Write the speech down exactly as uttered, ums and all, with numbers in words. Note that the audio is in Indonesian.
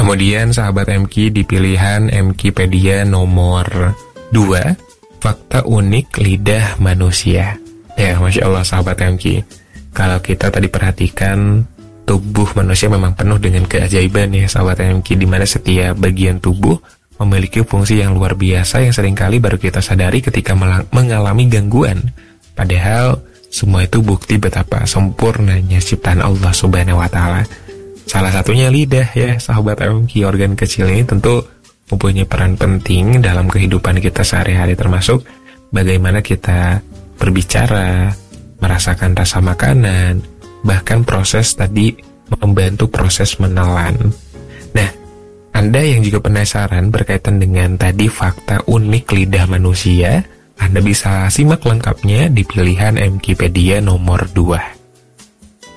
Kemudian sahabat M Q di pilihan Mkipedia nomor dua, fakta unik lidah manusia. Ya, Masya Allah sahabat M Q, kalau kita tadi perhatikan, tubuh manusia memang penuh dengan keajaiban ya sahabat M Q, di mana setiap bagian tubuh memiliki fungsi yang luar biasa yang seringkali baru kita sadari ketika mengalami gangguan. Padahal semua itu bukti betapa sempurnanya ciptaan Allah Subhanahu wa Ta'ala. Salah satunya lidah ya sahabat M Q. Organ kecil ini tentu mempunyai peran penting dalam kehidupan kita sehari-hari, termasuk bagaimana kita berbicara, merasakan rasa makanan, bahkan proses tadi membantu proses menelan. Nah, Anda yang juga penasaran berkaitan dengan tadi fakta unik lidah manusia, Anda bisa simak lengkapnya di pilihan Mkipedia nomor dua.